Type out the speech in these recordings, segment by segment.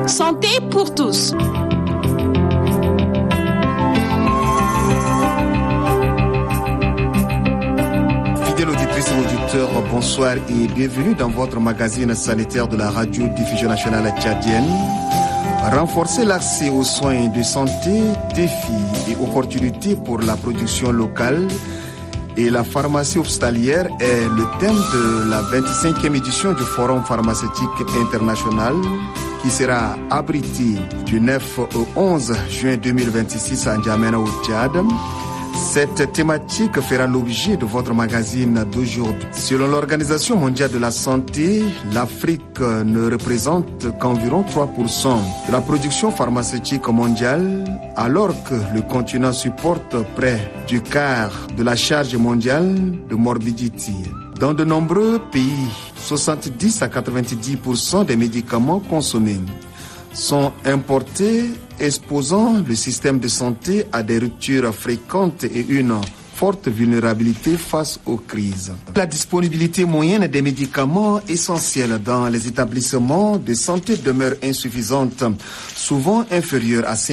Santé pour tous. Fidèles auditrices et auditeurs, bonsoir et bienvenue dans votre magazine sanitaire de la radio-diffusion nationale tchadienne. Renforcer l'accès aux soins de santé, défis et opportunités pour la production locale et la pharmacie hospitalière est le thème de la 25e édition du Forum pharmaceutique international qui sera abrité du 9 au 11 juin 2026 à N'Djamena au Tchad. Cette thématique fera l'objet de votre magazine d'aujourd'hui. Selon l'Organisation mondiale de la santé, l'Afrique ne représente qu'environ 3% de la production pharmaceutique mondiale, alors que le continent supporte près du quart de la charge mondiale de morbidité. Dans de nombreux pays, 70 à 90% des médicaments consommés sont importés, exposant le système de santé à des ruptures fréquentes et une forte vulnérabilité face aux crises. La disponibilité moyenne des médicaments essentiels dans les établissements de santé demeure insuffisante, souvent inférieure à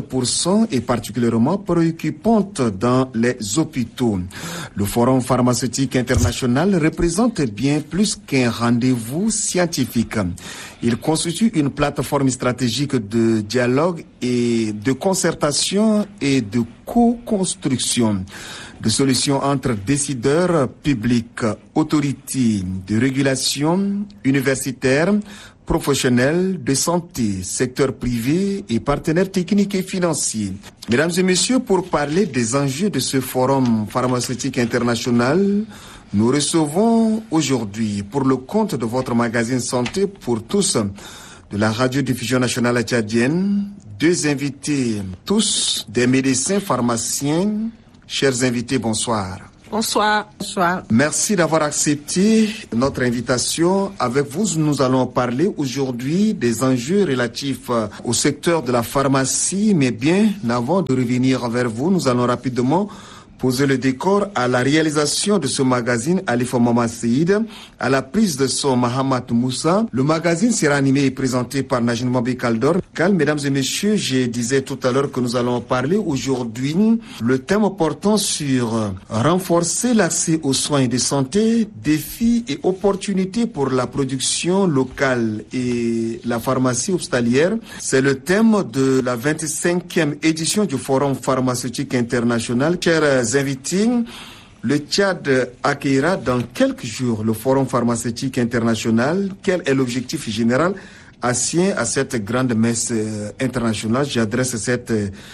50% et particulièrement préoccupante dans les hôpitaux. Le Forum pharmaceutique international représente bien plus qu'un rendez-vous scientifique. Il constitue une plateforme stratégique de dialogue et de concertation et de co-construction de solutions entre décideurs publics, autorités de régulation, universitaires, professionnels de santé, secteur privé et partenaires techniques et financiers. Mesdames et messieurs, pour parler des enjeux de ce forum pharmaceutique international, nous recevons aujourd'hui, pour le compte de votre magazine Santé pour tous, de la radio-diffusion nationale tchadienne, deux invités, tous des médecins pharmaciens. Chers invités, bonsoir. Bonsoir. Bonsoir. Merci d'avoir accepté notre invitation. Avec vous, nous allons parler aujourd'hui des enjeux relatifs au secteur de la pharmacie. Mais bien avant de revenir vers vous, nous allons rapidement poser le décor à la réalisation de ce magazine Alifa Mama Seïd, à la prise de son Mahamat Moussa. Le magazine sera animé et présenté par Najin Mabi Kaldor. Mesdames et messieurs, je disais tout à l'heure que nous allons parler aujourd'hui le thème portant sur renforcer l'accès aux soins de santé, défis et opportunités pour la production locale et la pharmacie hospitalière. C'est le thème de la 25e édition du Forum pharmaceutique international. Chers invités, le Tchad accueillera dans quelques jours le Forum pharmaceutique international. Quel est l'objectif général assigné à cette grande messe internationale? J'adresse cette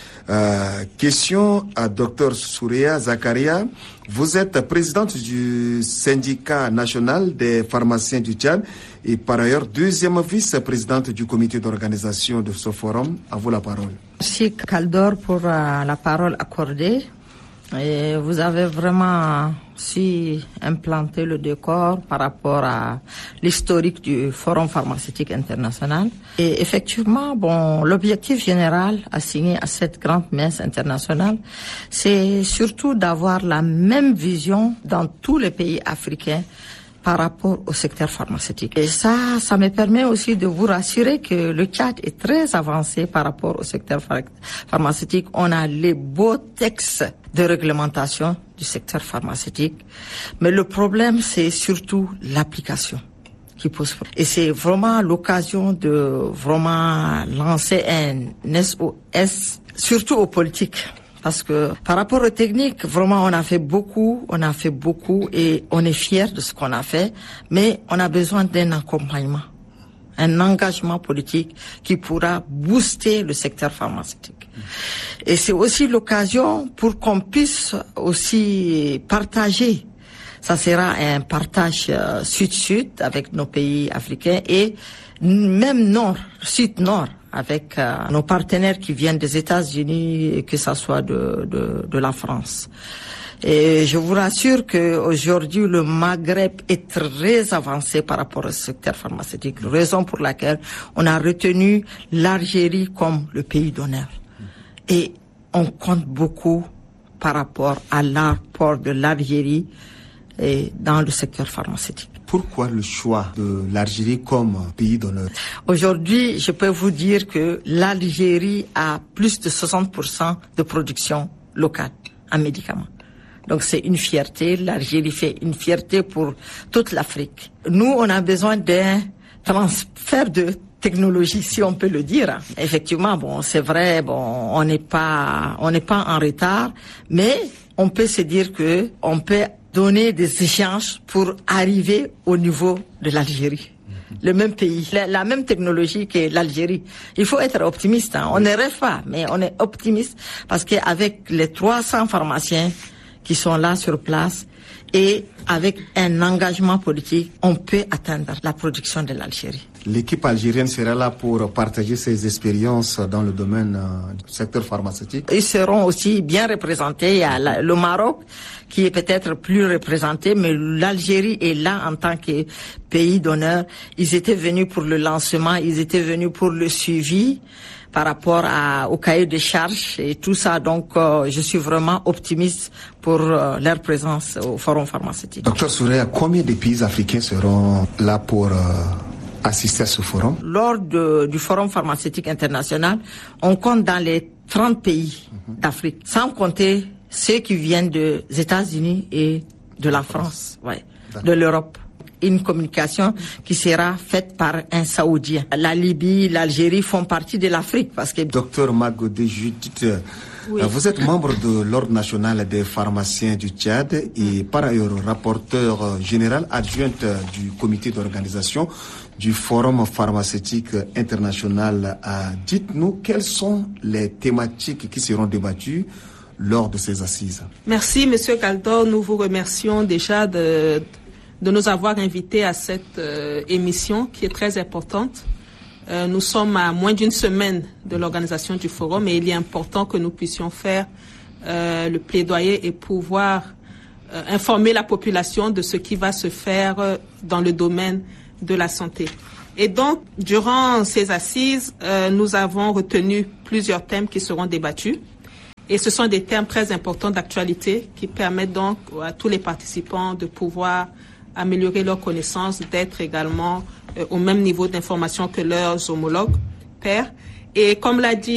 question à Dr Souria Zakaria. Vous êtes présidente du syndicat national des pharmaciens du Tchad et par ailleurs deuxième vice-présidente du comité d'organisation de ce forum. À vous la parole. Merci Kaldor pour la parole accordée. Et vous avez vraiment su implanter le décor par rapport à l'historique du Forum pharmaceutique international. Et effectivement, l'objectif général assigné à cette grande messe internationale, c'est surtout d'avoir la même vision dans tous les pays africains par rapport au secteur pharmaceutique. Et ça me permet aussi de vous rassurer que le Tchad est très avancé par rapport au secteur pharmaceutique. On a les beaux textes de réglementation du secteur pharmaceutique. Mais le problème, c'est surtout l'application qui pose problème. Et c'est vraiment l'occasion de vraiment lancer un SOS, surtout aux politiques. Parce que par rapport aux techniques, vraiment, on a fait beaucoup et on est fiers de ce qu'on a fait, mais on a besoin d'un accompagnement, un engagement politique qui pourra booster le secteur pharmaceutique. Et c'est aussi l'occasion pour qu'on puisse aussi partager. Ça sera un partage sud-sud avec nos pays africains et même nord, sud-nord, avec nos partenaires qui viennent des États-Unis et que ça soit de la France. Et je vous rassure qu'aujourd'hui, le Maghreb est très avancé par rapport au secteur pharmaceutique, raison pour laquelle on a retenu l'Algérie comme le pays d'honneur. Et on compte beaucoup par rapport à l'apport de l'Algérie dans le secteur pharmaceutique. Pourquoi le choix de l'Algérie comme pays d'honneur? Aujourd'hui, je peux vous dire que l'Algérie a plus de 60% de production locale en médicaments. Donc c'est une fierté. L'Algérie fait une fierté pour toute l'Afrique. Nous, on a besoin d'un transfert de technologie, si on peut le dire. Effectivement, bon, c'est vrai, bon, on n'est pas en retard, mais on peut se dire que on peut donner des échanges pour arriver au niveau de l'Algérie. Le même pays, la même technologie que l'Algérie. Il faut être optimiste, hein. On ne rêve pas, mais on est optimiste parce qu'avec les 300 pharmaciens qui sont là sur place et avec un engagement politique, on peut atteindre la production de l'Algérie. L'équipe algérienne sera là pour partager ses expériences dans le domaine du secteur pharmaceutique. Ils seront aussi bien représentés. Il y a le Maroc qui est peut-être plus représenté, mais l'Algérie est là en tant que pays d'honneur. Ils étaient venus pour le lancement, ils étaient venus pour le suivi par rapport au cahier de charges et tout ça. Donc, je suis vraiment optimiste pour leur présence au Forum pharmaceutique. Docteur Souraya, combien de pays africains seront là pour assister à ce forum? Lors du Forum pharmaceutique international, on compte dans les 30 pays d'Afrique, sans compter ceux qui viennent des États-Unis et de la France, de l'Europe. Une communication qui sera faite par un Saoudien. La Libye, l'Algérie font partie de l'Afrique parce que... Docteur Magodé Judith, oui. Vous êtes membre de l'Ordre national des pharmaciens du Tchad et par ailleurs rapporteur général adjointe du comité d'organisation du Forum pharmaceutique international. Dites-nous quelles sont les thématiques qui seront débattues lors de ces assises. Merci Monsieur Kaldor, nous vous remercions déjà de nous avoir invités à cette émission qui est très importante. Nous sommes à moins d'une semaine de l'organisation du forum et il est important que nous puissions faire le plaidoyer et pouvoir informer la population de ce qui va se faire dans le domaine de la santé. Et donc, durant ces assises, nous avons retenu plusieurs thèmes qui seront débattus. Et ce sont des thèmes très importants d'actualité qui permettent donc à tous les participants de pouvoir améliorer leurs connaissances, d'être également au même niveau d'information que leurs homologues pairs. Et comme l'a dit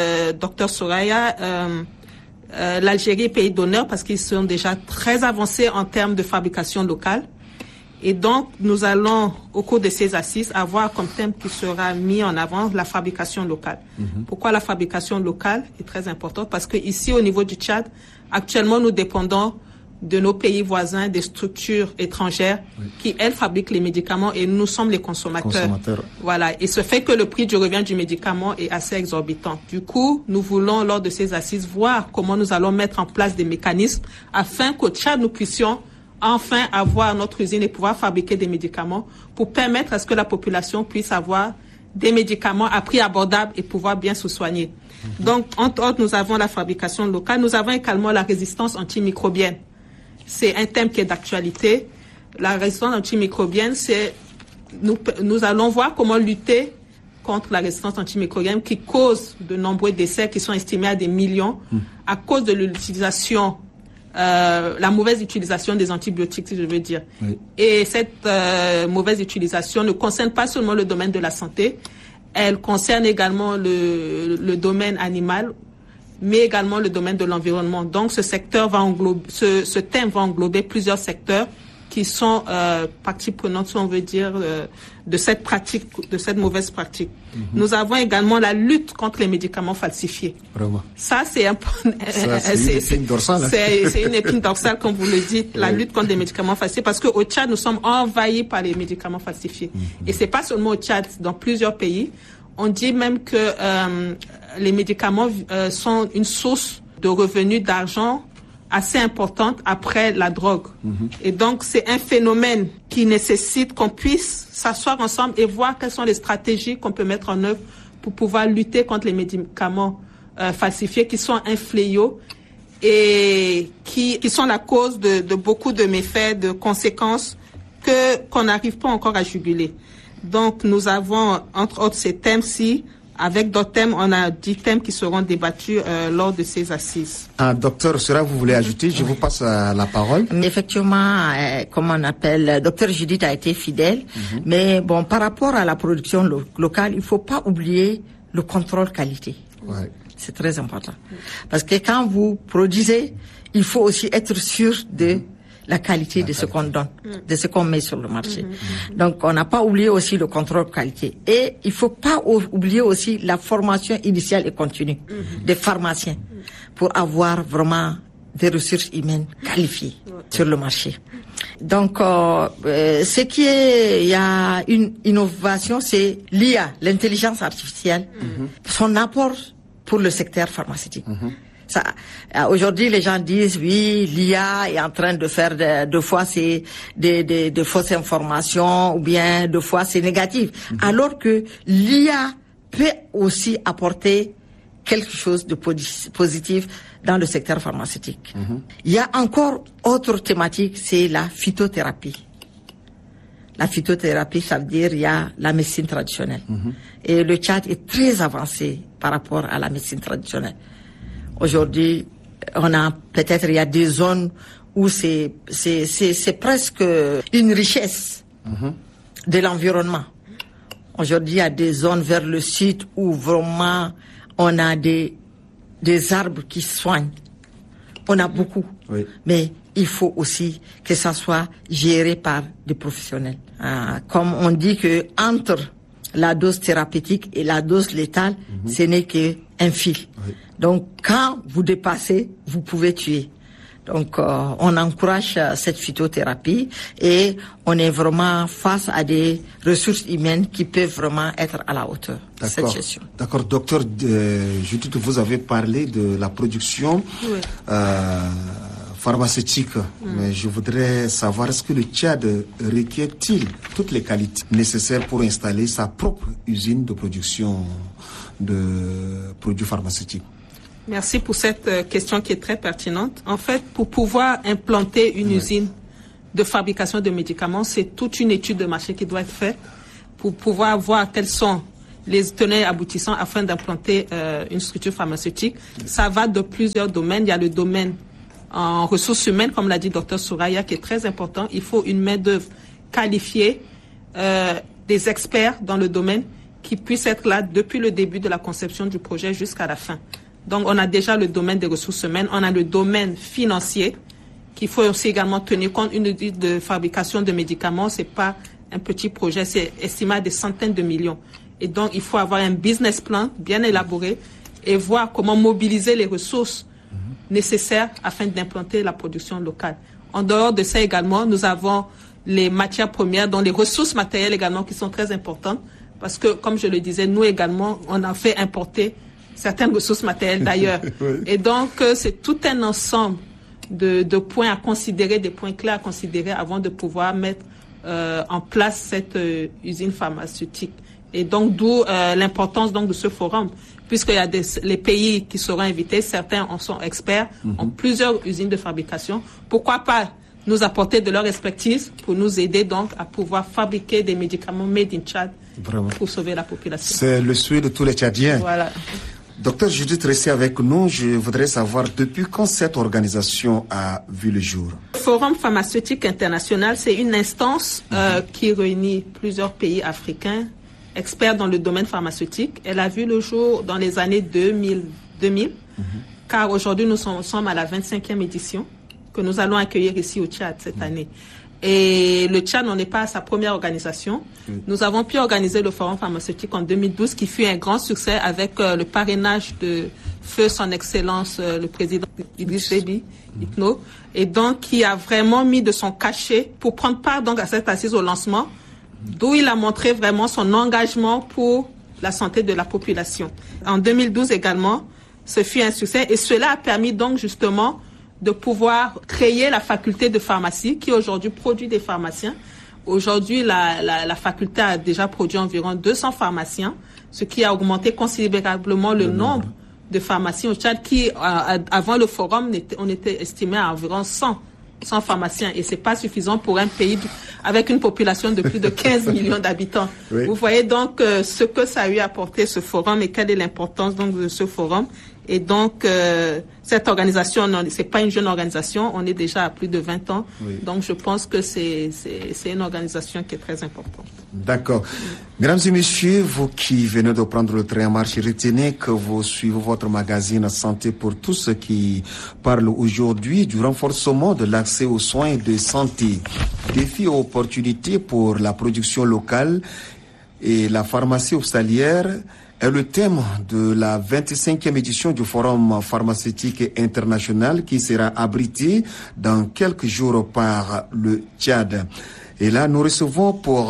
Dr Souraya, l'Algérie est pays d'honneur parce qu'ils sont déjà très avancés en termes de fabrication locale. Et donc, nous allons, au cours de ces assises, avoir comme thème qui sera mis en avant la fabrication locale. Pourquoi la fabrication locale est très importante? Parce que ici, au niveau du Tchad, actuellement, nous dépendons de nos pays voisins, des structures étrangères qui, elles, fabriquent les médicaments et nous sommes les consommateurs. Voilà. Et ce fait que le prix du revient du médicament est assez exorbitant. Du coup, nous voulons, lors de ces assises, voir comment nous allons mettre en place des mécanismes afin qu'au Tchad, nous puissions enfin avoir notre usine et pouvoir fabriquer des médicaments pour permettre à ce que la population puisse avoir des médicaments à prix abordable et pouvoir bien se soigner. Donc, entre autres, nous avons la fabrication locale. Nous avons également la résistance antimicrobienne. C'est un thème qui est d'actualité. La résistance antimicrobienne, c'est nous allons voir comment lutter contre la résistance antimicrobienne qui cause de nombreux décès qui sont estimés à des millions à cause de l'utilisation la mauvaise utilisation des antibiotiques, si je veux dire. Et cette mauvaise utilisation ne concerne pas seulement le domaine de la santé, elle concerne également le domaine animal, mais également le domaine de l'environnement. Donc ce secteur va englober, ce thème va englober plusieurs secteurs qui sont partie prenante, si on veut dire, de cette pratique, de cette mauvaise pratique. Nous avons également la lutte contre les médicaments falsifiés. Vraiment. Ça, c'est une épine dorsale. C'est une épine dorsale, comme vous le dites, la lutte contre les médicaments falsifiés, parce qu'au Tchad, nous sommes envahis par les médicaments falsifiés. Et c'est pas seulement au Tchad, dans plusieurs pays. On dit même que les médicaments sont une source de revenus d'argent assez importante après la drogue. Et donc, c'est un phénomène qui nécessite qu'on puisse s'asseoir ensemble et voir quelles sont les stratégies qu'on peut mettre en œuvre pour pouvoir lutter contre les médicaments falsifiés qui sont un fléau et qui sont la cause de beaucoup de méfaits, de conséquences qu'on n'arrive pas encore à juguler. Donc, nous avons, entre autres, ces thèmes-ci Avec d'autres thèmes, on a 10 thèmes qui seront débattus lors de ces assises. Docteur Soura, vous voulez ajouter? Je vous passe la parole. Effectivement, comme on appelle, Docteur Judith a été fidèle. Mais bon, par rapport à la production locale, il faut pas oublier le contrôle qualité. Ouais. C'est très important. Parce que quand vous produisez, il faut aussi être sûr de la qualité de ce qu'on donne, de ce qu'on met sur le marché. Donc, on n'a pas oublié aussi le contrôle qualité. Et il faut pas oublier aussi la formation initiale et continue des pharmaciens pour avoir vraiment des ressources humaines qualifiées sur le marché. Donc, ce qui est, il y a une innovation, c'est l'IA, l'intelligence artificielle, son apport pour le secteur pharmaceutique. Aujourd'hui, les gens disent oui, l'IA est en train de faire deux fois c'est des fausses informations ou bien deux fois c'est négatif. Alors que l'IA peut aussi apporter quelque chose de positif dans le secteur pharmaceutique. Il y a encore autre thématique, c'est la phytothérapie. La phytothérapie, ça veut dire il y a la médecine traditionnelle. Et le Tchad est très avancé par rapport à la médecine traditionnelle. Aujourd'hui, il y a des zones où c'est presque une richesse de l'environnement. Aujourd'hui, il y a des zones vers le sud où vraiment on a des arbres qui soignent. On a beaucoup. Oui. Mais il faut aussi que ça soit géré par des professionnels. Comme on dit que entre la dose thérapeutique et la dose létale, ce n'est qu'un fil. Oui. Donc, quand vous dépassez, vous pouvez tuer. Donc, on encourage cette phytothérapie et on est vraiment face à des ressources humaines qui peuvent vraiment être à la hauteur de cette gestion. D'accord. Docteur Judith, vous avez parlé de la production pharmaceutique. Mais je voudrais savoir, est-ce que le Tchad requiert-il toutes les qualités nécessaires pour installer sa propre usine de production de produits pharmaceutiques? Merci pour cette question qui est très pertinente. En fait, pour pouvoir implanter une usine de fabrication de médicaments, c'est toute une étude de marché qui doit être faite pour pouvoir voir quels sont les tenants et aboutissants afin d'implanter une structure pharmaceutique. Ça va de plusieurs domaines. Il y a le domaine en ressources humaines, comme l'a dit Dr Souraya, qui est très important. Il faut une main-d'œuvre qualifiée, des experts dans le domaine qui puissent être là depuis le début de la conception du projet jusqu'à la fin. Donc, on a déjà le domaine des ressources humaines, on a le domaine financier, qu'il faut aussi également tenir compte. Une usine de fabrication de médicaments, c'est pas un petit projet, c'est estimé à des centaines de millions. Et donc, il faut avoir un business plan bien élaboré et voir comment mobiliser les ressources nécessaires afin d'implanter la production locale. En dehors de ça également, nous avons les matières premières, dont les ressources matérielles également qui sont très importantes, parce que, comme je le disais, nous également, on a fait importer certaines ressources matérielles d'ailleurs. Et donc, c'est tout un ensemble de points à considérer, des points clés à considérer avant de pouvoir mettre en place cette usine pharmaceutique. Et donc, d'où l'importance donc de ce forum, puisqu'il y a les pays qui seront invités, certains en sont experts, ont plusieurs usines de fabrication. Pourquoi pas nous apporter de leur expertise pour nous aider donc à pouvoir fabriquer des médicaments made in Tchad pour sauver la population. C'est le souhait de tous les Tchadiens. Voilà. Docteur Judith, restez avec nous. Je voudrais savoir depuis quand cette organisation a vu le jour. Le Forum pharmaceutique international, c'est une instance qui réunit plusieurs pays africains, experts dans le domaine pharmaceutique. Elle a vu le jour dans les années 2000 car aujourd'hui nous sommes à la 25e édition que nous allons accueillir ici au Tchad cette année. Et le Tchad n'en est pas à sa première organisation. Nous avons pu organiser le Forum pharmaceutique en 2012 qui fut un grand succès avec le parrainage de feu son excellence le président Idriss Déby Itno, et donc qui a vraiment mis de son cachet pour prendre part donc à cette assise au lancement, d'où il a montré vraiment son engagement pour la santé de la population. En 2012 également, ce fut un succès et cela a permis donc justement de pouvoir créer la faculté de pharmacie qui aujourd'hui produit des pharmaciens. Aujourd'hui, la faculté a déjà produit environ 200 pharmaciens, ce qui a augmenté considérablement le nombre de pharmaciens au Tchad qui, avant le forum, on était estimé à environ 100 pharmaciens et c'est pas suffisant pour un pays avec une population de plus de 15 millions d'habitants. Oui. Vous voyez donc ce que ça a eu apporté ce forum et quelle est l'importance donc de ce forum. Et donc, cette organisation, c'est pas une jeune organisation, on est déjà à plus de 20 ans. Oui. Donc, je pense que c'est une organisation qui est très importante. D'accord. Mesdames et messieurs, vous qui venez de prendre le train en marche, retenez que vous suivez votre magazine Santé pour tous qui parle aujourd'hui du renforcement de l'accès aux soins de santé. Défis et opportunités pour la production locale et la pharmacie hospitalière est le thème de la 25e édition du Forum pharmaceutique international qui sera abrité dans quelques jours par le Tchad. Et là, nous recevons pour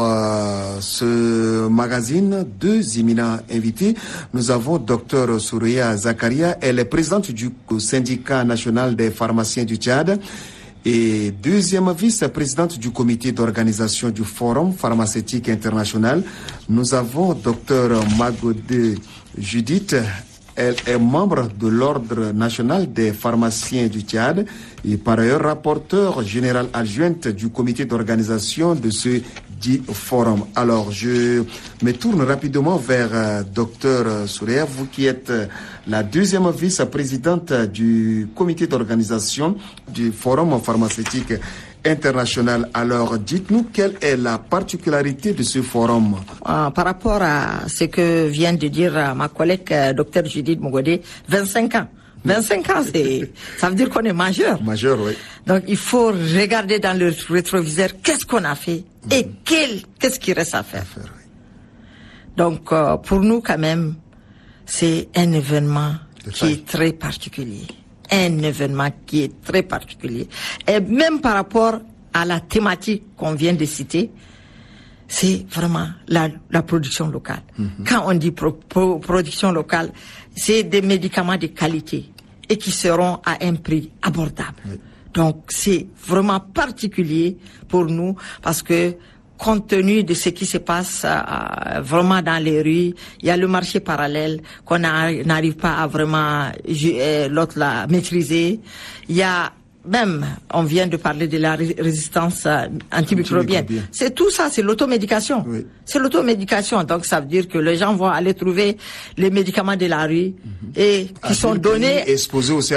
ce magazine 2 éminents invités. Nous avons Dr Soureya Zakaria, elle est présidente du syndicat national des pharmaciens du Tchad et deuxième vice-présidente du comité d'organisation du Forum pharmaceutique international. Nous avons Dr Magode Judith. Elle est membre de l'Ordre national des pharmaciens du Tchad et par ailleurs rapporteur général adjointe du comité d'organisation de ce dit forum. Alors, je me tourne rapidement vers Dr Soureya, vous qui êtes la deuxième vice-présidente du comité d'organisation du Forum pharmaceutique international. Alors, dites-nous quelle est la particularité de ce forum. Par rapport à ce que vient de dire ma collègue Dr Judith Mogode, 25 ans. 25 ans, ça veut dire qu'on est majeur. Majeur, oui. Donc, il faut regarder dans le rétroviseur qu'est-ce qu'on a fait et qu'est-ce qu'il reste à faire. Oui. Donc, pour nous, quand même, c'est un événement qui est très particulier. Un événement qui est très particulier. Et même par rapport à la thématique qu'on vient de citer, c'est vraiment la production locale. Quand on dit production locale, c'est des médicaments de qualité et qui seront à un prix abordable. Oui. Donc, c'est vraiment particulier pour nous parce que compte tenu de ce qui se passe vraiment dans les rues, il y a le marché parallèle qu'on n'arrive pas à vraiment la maîtriser. Il y a même, on vient de parler de la résistance antimicrobienne. C'est tout ça, c'est l'automédication. Oui. C'est l'automédication. Donc, ça veut dire que les gens vont aller trouver les médicaments de la rue et qui sont donnés, exposés aussi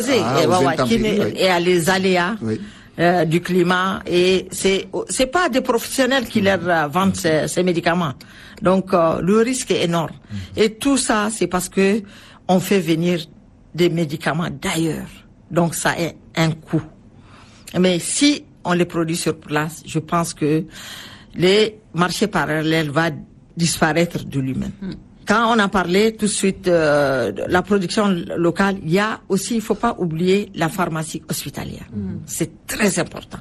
et à les aléas. Oui. Du climat et c'est pas des professionnels qui leur vendent ces médicaments. Donc le risque est énorme. Et tout ça c'est parce que on fait venir des médicaments d'ailleurs. Donc ça a un coût. Mais si on les produit sur place, je pense que les marchés parallèles vont disparaître de lui-même. Quand on a parlé tout de suite de la production locale, il y a aussi, il faut pas oublier la pharmacie hospitalière. C'est très important.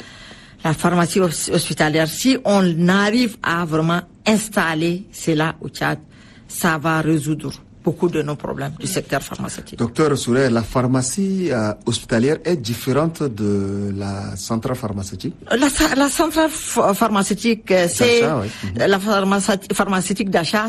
La pharmacie hospitalière, si on arrive à vraiment installer cela au Tchad, ça va résoudre beaucoup de nos problèmes du secteur pharmaceutique. Docteur Soureya, la pharmacie hospitalière est différente de la centrale pharmaceutique? La centrale pharmaceutique, c'est la pharmaceutique d'achat,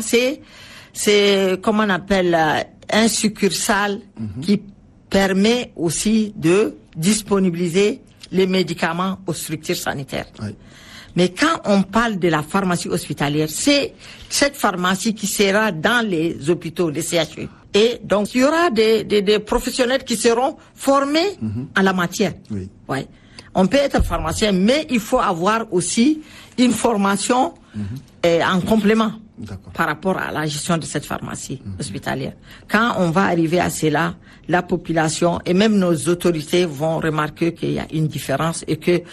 c'est comment on appelle un succursale qui permet aussi de disponibiliser les médicaments aux structures sanitaires. Oui. Mais quand on parle de la pharmacie hospitalière, c'est cette pharmacie qui sera dans les hôpitaux, les CHU. Et donc, il y aura des professionnels qui seront formés en la matière. Oui. Ouais. On peut être pharmacien, mais il faut avoir aussi une formation en complément par rapport à la gestion de cette pharmacie hospitalière. Quand on va arriver à cela, la population et même nos autorités vont remarquer qu'il y a une différence et que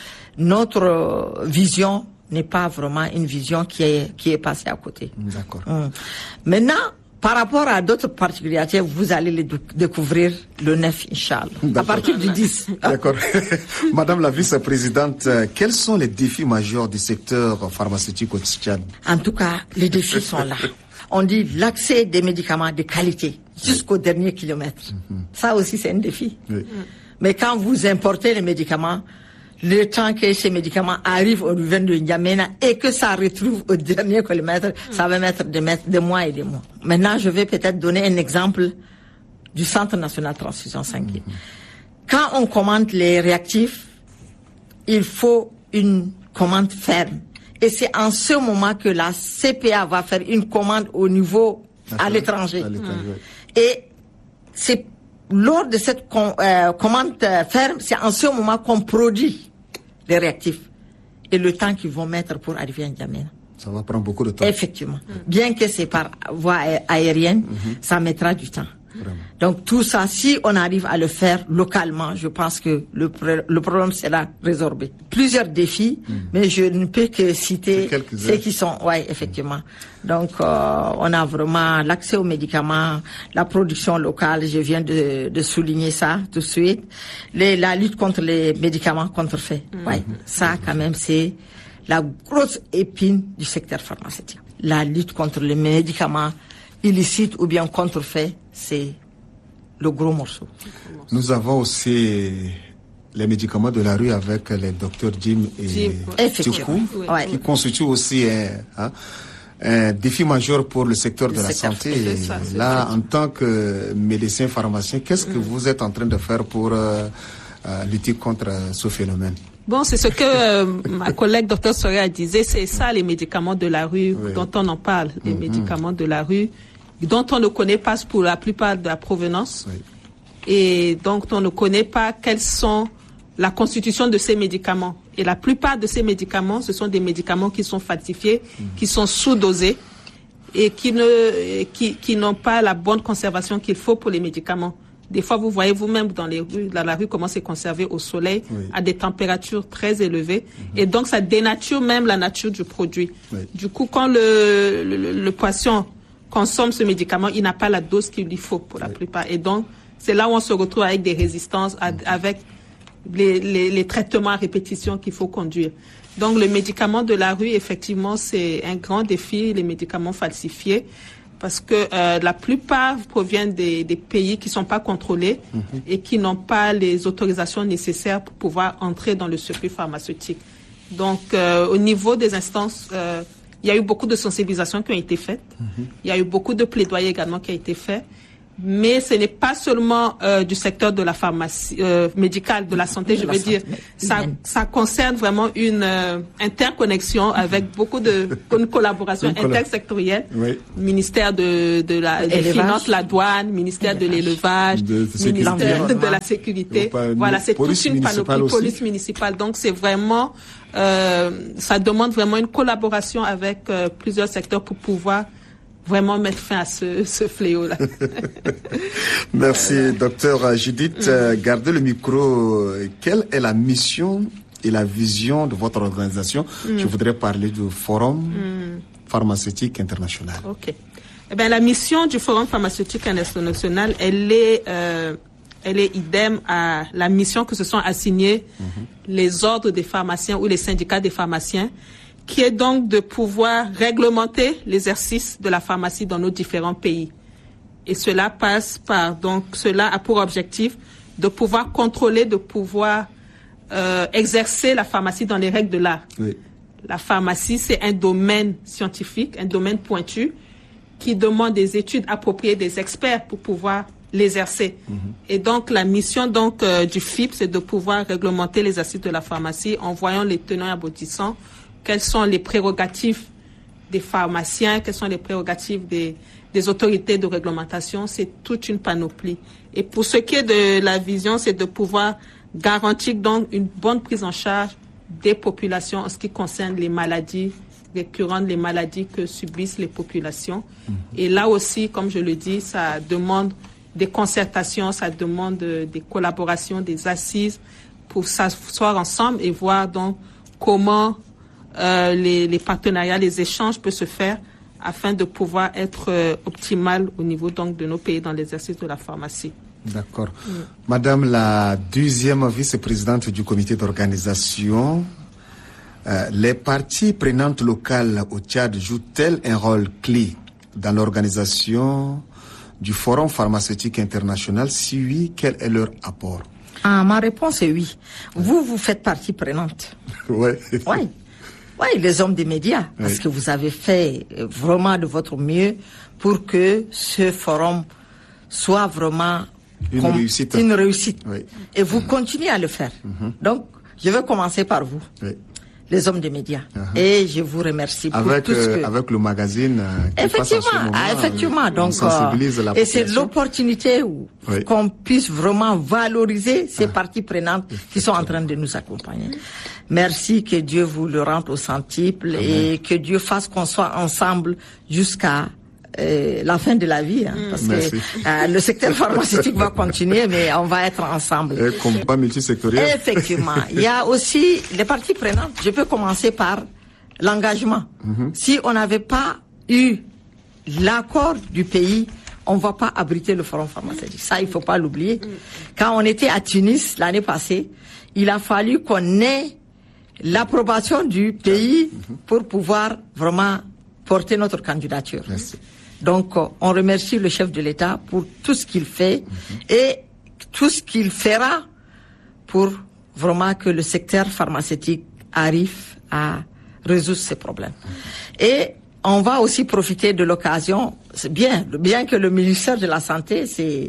notre vision n'est pas vraiment une vision qui est passée à côté. D'accord. Maintenant, par rapport à d'autres particularités, vous allez les découvrir le 9, Inch'Allah, à partir du 10. D'accord. Madame la vice-présidente, quels sont les défis majeurs du secteur pharmaceutique au Tchad? En tout cas, les défis sont là. On dit l'accès des médicaments de qualité jusqu'au dernier kilomètre. Ça aussi, c'est un défi. Oui. Mais quand vous importez les médicaments, le temps que ces médicaments arrivent au niveau de N'Djamena et que ça retrouve au dernier kilomètre, ça va mettre des mois et des mois. Maintenant, je vais peut-être donner un exemple du Centre national de transfusion sanguine. Quand on commande les réactifs, il faut une commande ferme. Et c'est en ce moment que la CPA va faire une commande au niveau à l'étranger. Et c'est lors de cette commande ferme, c'est en ce moment qu'on produit les réactifs. Et le temps qu'ils vont mettre pour arriver à N'Djamena. Ça va prendre beaucoup de temps. Effectivement. Bien que c'est par voie aérienne, ça mettra du temps. Vraiment. Donc tout ça, si on arrive à le faire localement, je pense que le problème sera résorbé. Plusieurs défis, mais je ne peux que citer ceux qui sont, effectivement. Donc on a vraiment l'accès aux médicaments, la production locale, je viens de souligner ça tout de suite. La lutte contre les médicaments contrefaits. Ça quand même c'est la grosse épine du secteur pharmaceutique. La lutte contre les médicaments illicites ou bien contrefaits, c'est le gros morceau. Nous avons aussi les médicaments de la rue avec les docteurs Jim et Tchoukou, qui constituent aussi un défi majeur pour le secteur de la santé. Là, en tant que médecin pharmacien, qu'est-ce que vous êtes en train de faire pour lutter contre ce phénomène? Bon, c'est ce que ma collègue Dr Soria disait, c'est ça les médicaments de la rue dont on en parle, les médicaments de la rue dont on ne connaît pas pour la plupart de la provenance et donc on ne connaît pas quelles sont la constitution de ces médicaments. Et la plupart de ces médicaments, ce sont des médicaments qui sont falsifiés, qui sont sous-dosés et qui n'ont pas la bonne conservation qu'il faut pour les médicaments. Des fois, vous voyez vous-même dans la rue comment c'est conservé au soleil à des températures très élevées. Et donc, ça dénature même la nature du produit. Du coup, quand le patient consomme ce médicament, il n'a pas la dose qu'il lui faut pour la plupart. Et donc, c'est là où on se retrouve avec des résistances, avec les traitements à répétition qu'il faut conduire. Donc, le médicament de la rue, effectivement, c'est un grand défi, les médicaments falsifiés. Parce que la plupart proviennent des pays qui ne sont pas contrôlés et qui n'ont pas les autorisations nécessaires pour pouvoir entrer dans le circuit pharmaceutique. Donc, au niveau des instances, il y a eu beaucoup de sensibilisations qui ont été faites. Il y a eu beaucoup de plaidoyer également qui a été fait. Mais ce n'est pas seulement du secteur de la pharmacie médicale, de la santé, je veux dire. Ça concerne vraiment une interconnexion avec beaucoup une collaboration intersectorielle. Ministère des Finances, la douane, ministère de l'élevage, ministère de la sécurité. Voilà, c'est toute une panoplie, police municipale. Donc c'est vraiment, ça demande vraiment une collaboration avec plusieurs secteurs pour pouvoir vraiment mettre fin à ce fléau-là. Merci, docteur Judith. Gardez le micro. Quelle est la mission et la vision de votre organisation? Je voudrais parler du Forum pharmaceutique international. OK. Eh bien, la mission du Forum pharmaceutique international, elle est idem à la mission que se sont assignés les ordres des pharmaciens ou les syndicats des pharmaciens, qui est donc de pouvoir réglementer l'exercice de la pharmacie dans nos différents pays. Et cela passe par, donc, cela a pour objectif de pouvoir contrôler, de pouvoir exercer la pharmacie dans les règles de l'art. La pharmacie, c'est un domaine scientifique, un domaine pointu, qui demande des études appropriées des experts pour pouvoir l'exercer. Et donc, la mission du FIP, c'est de pouvoir réglementer l'exercice de la pharmacie en voyant les tenants et aboutissants. Quelles sont les prérogatives des pharmaciens, quelles sont les prérogatives des autorités de réglementation, c'est toute une panoplie. Et pour ce qui est de la vision, c'est de pouvoir garantir donc une bonne prise en charge des populations en ce qui concerne les maladies récurrentes, les maladies que subissent les populations. Et là aussi, comme je le dis, ça demande des concertations, ça demande des collaborations, des assises pour s'asseoir ensemble et voir donc comment les partenariats, les échanges peuvent se faire afin de pouvoir être optimal au niveau donc de nos pays dans l'exercice de la pharmacie. D'accord. Madame la deuxième vice-présidente du comité d'organisation, les parties prenantes locales au Tchad jouent-elles un rôle clé dans l'organisation du Forum pharmaceutique international? Si oui, quel est leur apport? Ma réponse est oui. Vous faites partie prenante. Oui. Oui, les hommes des médias, parce que vous avez fait vraiment de votre mieux pour que ce forum soit vraiment une réussite. Et vous continuez à le faire. Donc, Je vais commencer par vous. Oui. Les hommes des médias. Et je vous remercie pour tout ce que... Avec le magazine qui passe en ce moment, effectivement. Donc, on sensibilise la et c'est population. l'opportunité qu'on puisse vraiment valoriser ces parties prenantes qui sont en train de nous accompagner. Merci, que Dieu vous le rende au centuple et que Dieu fasse qu'on soit ensemble jusqu'à la fin de la vie, parce que le secteur pharmaceutique va continuer, mais on va être ensemble. Et combat multisectoriel. Effectivement. Il y a aussi les parties prenantes. Je peux commencer par l'engagement. Si on n'avait pas eu l'accord du pays, on ne va pas abriter le forum pharmaceutique. Ça, il ne faut pas l'oublier. Quand on était à Tunis l'année passée, il a fallu qu'on ait l'approbation du pays pour pouvoir vraiment porter notre candidature. Merci. Donc, on remercie le chef de l'État pour tout ce qu'il fait et tout ce qu'il fera pour vraiment que le secteur pharmaceutique arrive à résoudre ces problèmes. Et on va aussi profiter de l'occasion. C'est bien que le ministère de la Santé,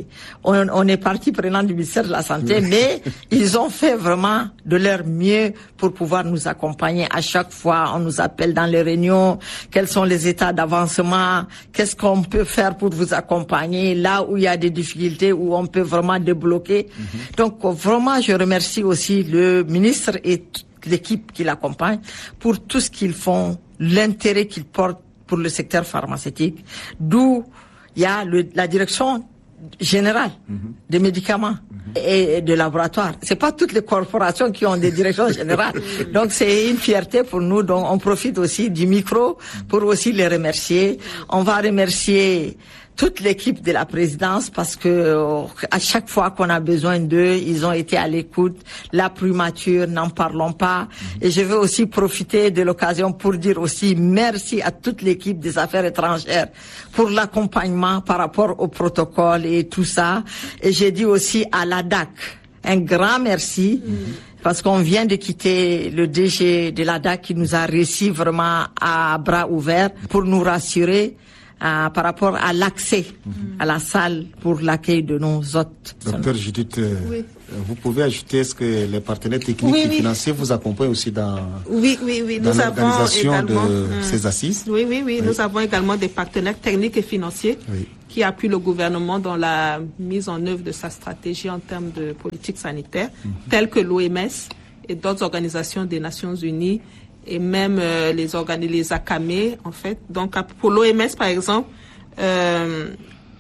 on est partie prenante du ministère de la Santé, mais ils ont fait vraiment de leur mieux pour pouvoir nous accompagner. À chaque fois, on nous appelle dans les réunions, quels sont les états d'avancement, qu'est-ce qu'on peut faire pour vous accompagner, là où il y a des difficultés, où on peut vraiment débloquer. Donc, vraiment, je remercie aussi le ministre et toute l'équipe qui l'accompagne pour tout ce qu'ils font, l'intérêt qu'ils portent pour le secteur pharmaceutique, d'où il y a la direction générale des médicaments et de laboratoires. C'est pas toutes les corporations qui ont des directions générales. Donc c'est une fierté pour nous. Donc on profite aussi du micro pour aussi les remercier. On va remercier toute l'équipe de la présidence parce que à chaque fois qu'on a besoin d'eux, ils ont été à l'écoute. La primature, n'en parlons pas. Et je veux aussi profiter de l'occasion pour dire aussi merci à toute l'équipe des affaires étrangères pour l'accompagnement par rapport au protocole et tout ça. Et j'ai dit aussi à l'ADAC un grand merci. Parce qu'on vient de quitter le DG de l'ADAC qui nous a reçus vraiment à bras ouverts pour nous rassurer par rapport à l'accès à la salle pour l'accueil de nos hôtes. Docteur Judith, vous pouvez ajouter, est-ce que les partenaires techniques et financiers vous accompagnent aussi dans l'organisation de ces assises? Oui. Nous avons également des partenaires techniques et financiers qui appuient le gouvernement dans la mise en œuvre de sa stratégie en termes de politique sanitaire, telles que l'OMS et d'autres organisations des Nations Unies, et même les ACAME, en fait. Donc, pour l'OMS, par exemple, il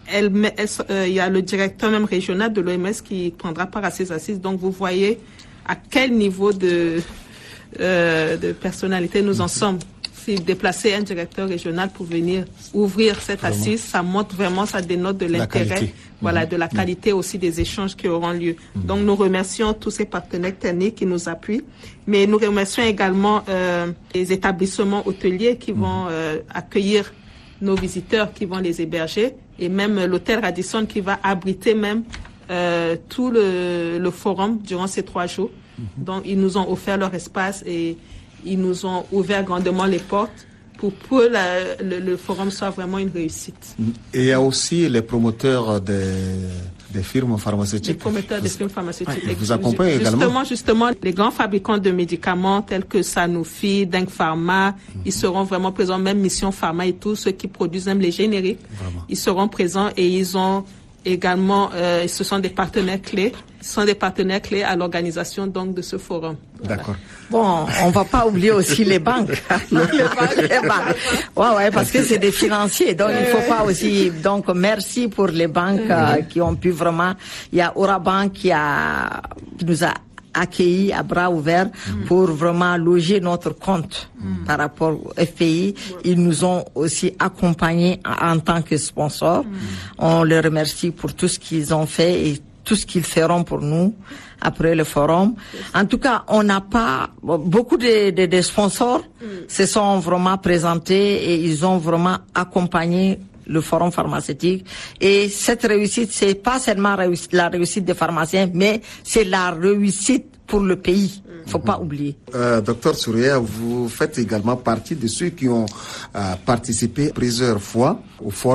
y a le directeur même régional de l'OMS qui prendra part à ces assises. Donc, vous voyez à quel niveau de personnalité nous en sommes. Si déplacer un directeur régional pour venir ouvrir cette assise, ça montre vraiment, ça dénote de l'intérêt, de la qualité aussi des échanges qui auront lieu. Donc nous remercions tous ces partenaires techniques qui nous appuient, mais nous remercions également les établissements hôteliers qui vont accueillir nos visiteurs, qui vont les héberger, et même l'hôtel Radisson qui va abriter même tout le forum durant ces 3 jours. Donc ils nous ont offert leur espace et ils nous ont ouvert grandement les portes pour que le forum soit vraiment une réussite. Et il y a aussi les promoteurs des firmes pharmaceutiques. Les promoteurs des firmes pharmaceutiques. Ils vous accompagnent également. Justement, les grands fabricants de médicaments tels que Sanofi, Deng Pharma, ils seront vraiment présents, même Mission Pharma et tous ceux qui produisent même les génériques. Vraiment. Ils seront présents et ils ont également, ce sont des partenaires clés. Ce sont des partenaires clés à l'organisation donc de ce forum. D'accord. Bon, on va pas oublier aussi les banques. les banques. Ouais, parce que c'est des financiers. Donc, il faut pas aussi. Donc, merci pour les banques qui ont pu vraiment. Il y a Orabank qui nous a accueillis à bras ouverts pour vraiment loger notre compte par rapport au FPI. Ils nous ont aussi accompagnés en tant que sponsors. On les remercie pour tout ce qu'ils ont fait et tout ce qu'ils feront pour nous après le forum. En tout cas, on n'a pas beaucoup de sponsors se sont vraiment présentés et ils ont vraiment accompagné le forum pharmaceutique. Et cette réussite, c'est pas seulement la réussite des pharmaciens, mais c'est la réussite pour le pays. Faut pas oublier. Docteur Souria, vous faites également partie de ceux qui ont participé plusieurs fois au forum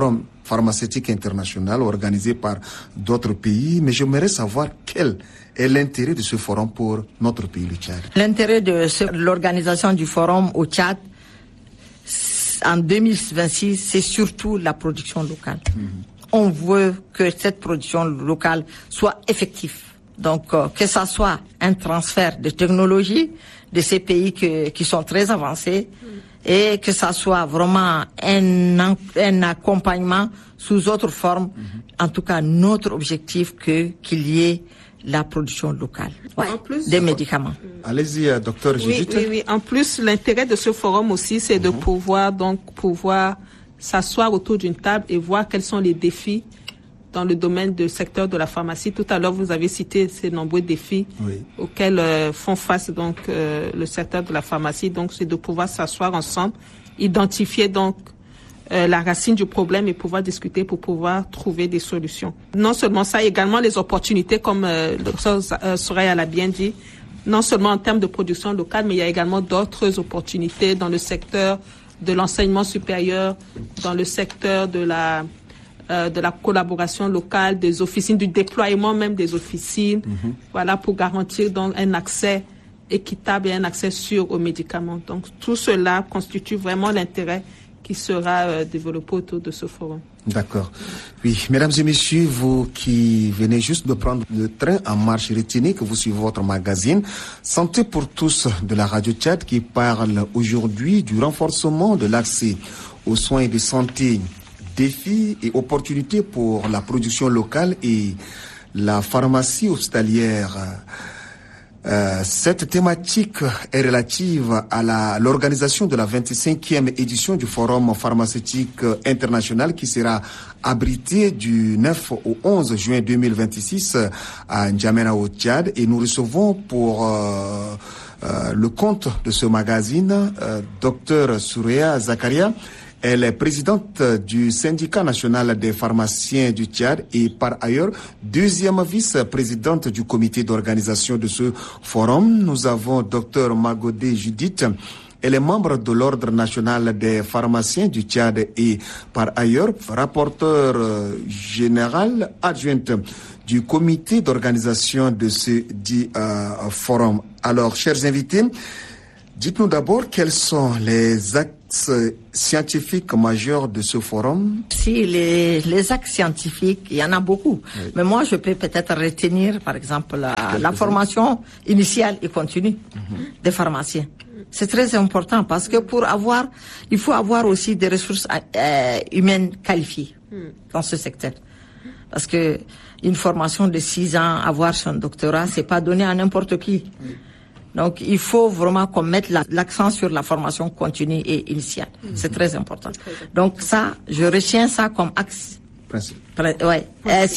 pharmaceutique internationale organisée par d'autres pays, mais j'aimerais savoir quel est l'intérêt de ce forum pour notre pays, le Tchad. L'intérêt de l'organisation du forum au Tchad en 2026, c'est surtout la production locale. On veut que cette production locale soit effective. Donc, que ça soit un transfert de technologie de ces pays qui sont très avancés et que ça soit vraiment un accompagnement sous autre forme. En tout cas, notre objectif qu'il y ait la production locale des médicaments. Allez-y, docteur Judith. Oui. En plus, l'intérêt de ce forum aussi, c'est de pouvoir s'asseoir autour d'une table et voir quels sont les défis dans le domaine du secteur de la pharmacie. Tout à l'heure, vous avez cité ces nombreux défis auxquels font face donc le secteur de la pharmacie. Donc, c'est de pouvoir s'asseoir ensemble, identifier donc la racine du problème et pouvoir discuter pour pouvoir trouver des solutions. Non seulement ça, également les opportunités, comme le docteur Soraya l'a bien dit, non seulement en termes de production locale, mais il y a également d'autres opportunités dans le secteur de l'enseignement supérieur, dans le secteur de la collaboration locale, des officines, du déploiement même des officines, voilà, pour garantir donc un accès équitable et un accès sûr aux médicaments. Donc tout cela constitue vraiment l'intérêt qui sera développé autour de ce forum. D'accord. Oui, mesdames et messieurs, vous qui venez juste de prendre le train en marche, retenez que vous suivez votre magazine Santé pour tous de la Radio Tchad qui parle aujourd'hui du renforcement de l'accès aux soins de santé, défis et opportunités pour la production locale et la pharmacie hospitalière. Cette thématique est relative à l'organisation de la 25e édition du Forum pharmaceutique international qui sera abrité du 9 au 11 juin 2026 à N'Djamena au Tchad. Et nous recevons pour le compte de ce magazine Dr Soureya Zakaria. Elle est présidente du syndicat national des pharmaciens du Tchad et par ailleurs deuxième vice-présidente du comité d'organisation de ce forum. Nous avons Dr Magodé Judith. Elle est membre de l'Ordre national des pharmaciens du Tchad et par ailleurs rapporteur général adjointe du comité d'organisation de ce dit forum. Alors, chers invités, dites-nous d'abord quels sont les axes scientifiques majeurs de ce forum. Si, les axes scientifiques, il y en a beaucoup. Oui. Mais moi, je peux peut-être retenir, par exemple, la formation initiale et continue des pharmaciens. C'est très important parce que il faut avoir aussi des ressources humaines qualifiées dans ce secteur. Parce que une formation de 6 ans, avoir son doctorat, c'est pas donné à n'importe qui. Donc, il faut vraiment qu'on mette l'accent sur la formation continue et initiale. C'est très important. Donc, ça, je retiens ça comme axe. Principe.